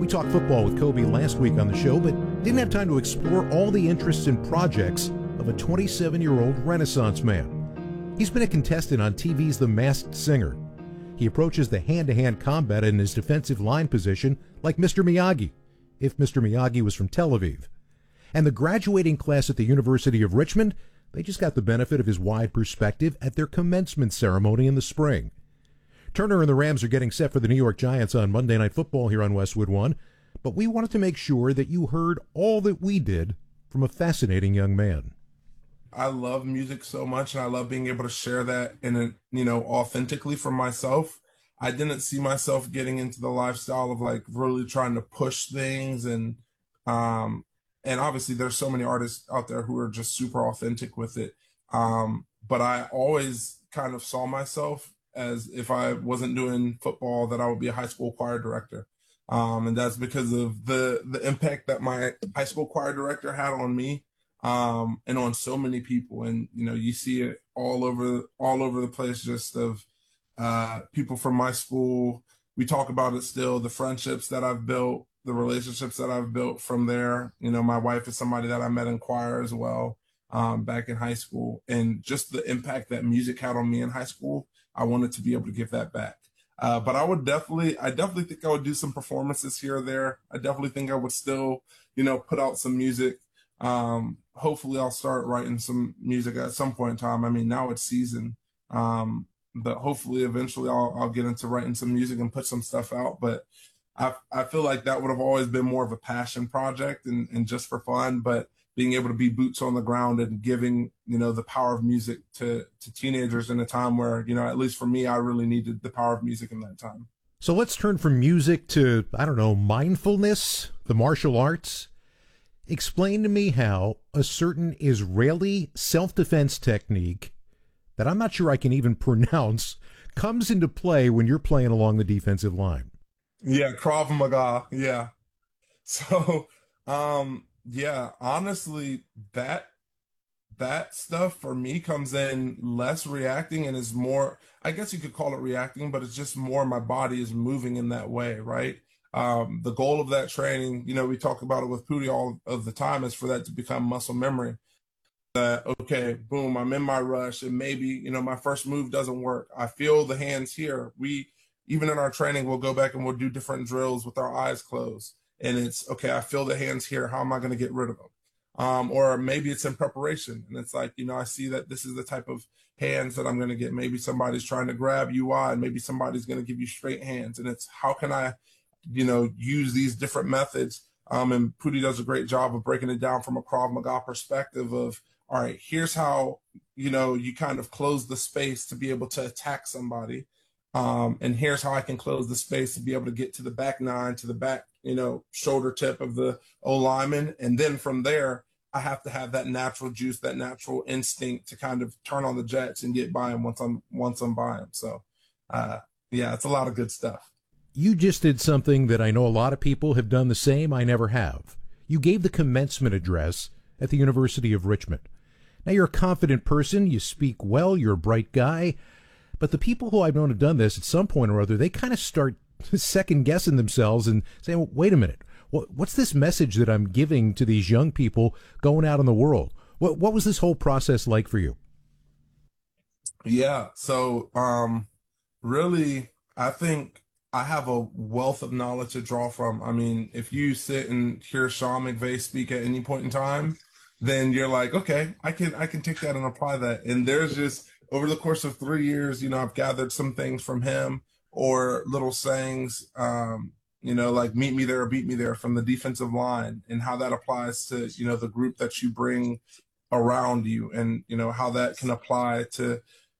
We talked football with Kobe last week on the show, but didn't have time to explore all the interests and projects of a 27-year-old Renaissance man. He's been a contestant on TV's The Masked Singer. He approaches the hand-to-hand combat in his defensive line position like Mr. Miyagi, if Mr. Miyagi was from Tel Aviv. And the graduating class at the University of Richmond, they just got the benefit of his wide perspective at their commencement ceremony in the spring. Turner and the Rams are getting set for the New York Giants on Monday Night Football here on Westwood One, but we wanted to make sure that you heard all that we did from a fascinating young man. I love music so much, and I love being able to share that authentically from myself. I didn't see myself getting into the lifestyle of like really trying to push things, and obviously there's so many artists out there who are just super authentic with it. But I always kind of saw myself as, if I wasn't doing football, that I would be a high school choir director. And that's because of the impact that my high school choir director had on me, and on so many people. And, you see it all over the place, just of people from my school. We talk about it still, the friendships that I've built, the relationships that I've built from there. My wife is somebody that I met in choir as well, back in high school. And just the impact that music had on me in high school, I wanted to be able to give that back. But I definitely think I would do some performances here or there. I definitely think I would still, put out some music. Hopefully I'll start writing some music at some point in time. I mean, now it's season. But hopefully eventually I'll get into writing some music and put some stuff out. But I feel like that would have always been more of a passion project and just for fun. But being able to be boots on the ground and giving, the power of music to teenagers in a time where, at least for me, I really needed the power of music in that time. So let's turn from music to, mindfulness, the martial arts. Explain to me how a certain Israeli self-defense technique that I'm not sure I can even pronounce comes into play when you're playing along the defensive line. Yeah, Krav Maga. Yeah. So, yeah, honestly, that stuff for me comes in less reacting and is more, I guess you could call it reacting, but it's just more my body is moving in that way, right? The goal of that training, we talk about it with Pootie all of the time, is for that to become muscle memory. Okay, boom, I'm in my rush, and maybe, my first move doesn't work. I feel the hands here. Even in our training, we'll go back and we'll do different drills with our eyes closed. And it's, okay, I feel the hands here. How am I going to get rid of them? Or maybe it's in preparation. And it's like, I see that this is the type of hands that I'm going to get. Maybe somebody's trying to grab UI, and maybe somebody's going to give you straight hands. And it's, how can I, use these different methods? And Pootie does a great job of breaking it down from a Krav Maga perspective of, all right, here's how, you kind of close the space to be able to attack somebody. And here's how I can close the space to be able to get to the back nine, to the back, shoulder tip of the O-lineman. And then from there, I have to have that natural juice, that natural instinct to kind of turn on the jets and get by him once I'm by him. So, yeah, it's a lot of good stuff. You just did something that I know a lot of people have done the same. I never have. You gave the commencement address at the University of Richmond. Now, you're a confident person. You speak well. You're a bright guy. But the people who I've known have done this at some point or other, they kind of start second-guessing themselves and saying, well, wait a minute, what's this message that I'm giving to these young people going out in the world? What was this whole process like for you? Yeah, so really, I think I have a wealth of knowledge to draw from. I mean, if you sit and hear Sean McVay speak at any point in time, then you're like, okay, I can take that and apply that. And there's just, over the course of 3 years, I've gathered some things from him, or little sayings, like meet me there or beat me there from the defensive line, and how that applies to, the group that you bring around you, and, how that can apply to,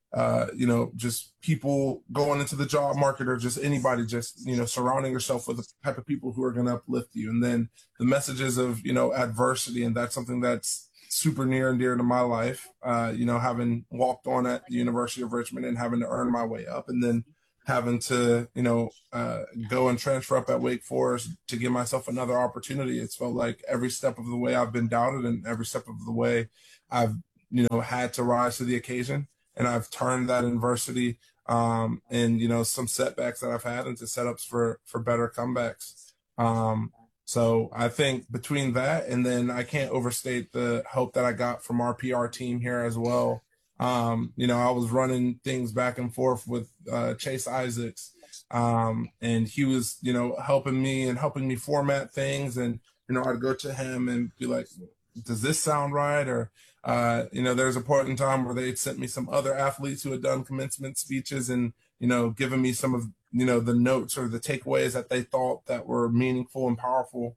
just people going into the job market, or just anybody, just, surrounding yourself with the type of people who are going to uplift you. And then the messages of, adversity. And that's something that's super near and dear to my life, having walked on at the University of Richmond and having to earn my way up, and then having to, go and transfer up at Wake Forest to give myself another opportunity. It's felt like every step of the way I've been doubted, and every step of the way I've, had to rise to the occasion. And I've turned that adversity, and, some setbacks that I've had into setups for better comebacks. So I think between that and then I can't overstate the help that I got from our PR team here as well. I was running things back and forth with Chase Isaacs, and he was, helping me format things, and I'd go to him and be like, "Does this sound right?" Or there's a point in time where they sent me some other athletes who had done commencement speeches and given me some of the notes or the takeaways that they thought that were meaningful and powerful.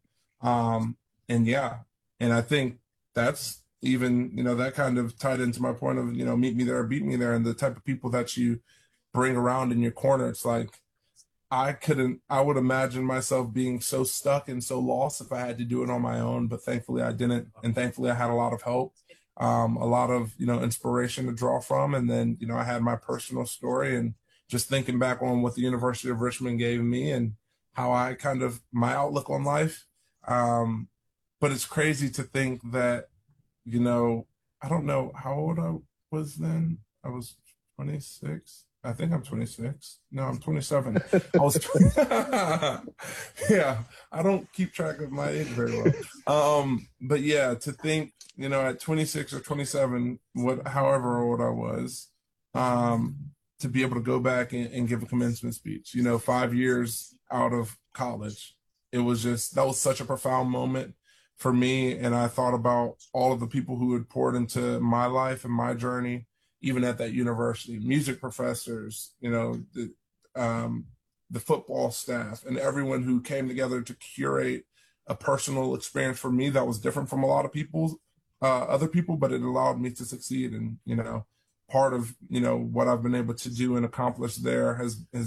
And I think that's even, that kind of tied into my point of, meet me there, beat me there, and the type of people that you bring around in your corner. It's like, I would imagine myself being so stuck and so lost if I had to do it on my own, but thankfully I didn't. And thankfully I had a lot of help, a lot of, inspiration to draw from. And then, I had my personal story, and just thinking back on what the University of Richmond gave me and how I my outlook on life. But it's crazy to think that, I don't know how old I was then. I was 26. I think I'm 26. No, I'm 27. I was 20. Yeah, I don't keep track of my age very well. But yeah, to think, at 26 or 27, however old I was, to be able to go back and give a commencement speech, 5 years out of college. That was such a profound moment for me. And I thought about all of the people who had poured into my life and my journey, even at that university, music professors, the football staff, and everyone who came together to curate a personal experience for me that was different from a lot of other people, but it allowed me to succeed. And, part of, what I've been able to do and accomplish there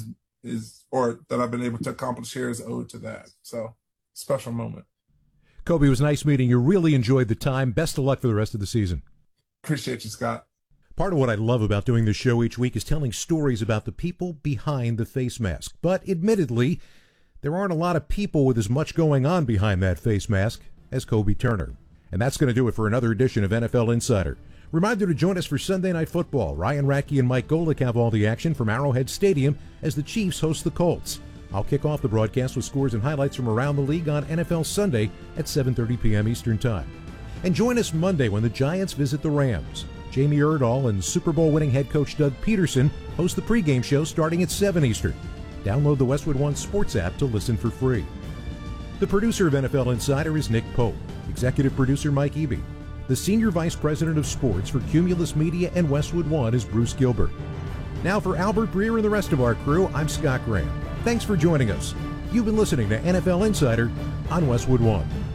or that I've been able to accomplish here is owed to that. So, special moment. Kobe, it was nice meeting you. Really enjoyed the time. Best of luck for the rest of the season. Appreciate you, Scott. Part of what I love about doing this show each week is telling stories about the people behind the face mask. But admittedly, there aren't a lot of people with as much going on behind that face mask as Kobe Turner. And that's going to do it for another edition of NFL Insider. Reminder to join us for Sunday Night Football. Ryan Radke and Mike Golick have all the action from Arrowhead Stadium as the Chiefs host the Colts. I'll kick off the broadcast with scores and highlights from around the league on NFL Sunday at 7:30 p.m. Eastern Time. And join us Monday when the Giants visit the Rams. Jamie Erdahl and Super Bowl winning head coach Doug Peterson host the pregame show starting at 7 Eastern. Download the Westwood One Sports app to listen for free. The producer of NFL Insider is Nick Pope. Executive producer Mike Eby. The Senior Vice President of Sports for Cumulus Media and Westwood One is Bruce Gilbert. Now for Albert Breer and the rest of our crew, I'm Scott Graham. Thanks for joining us. You've been listening to NFL Insider on Westwood One.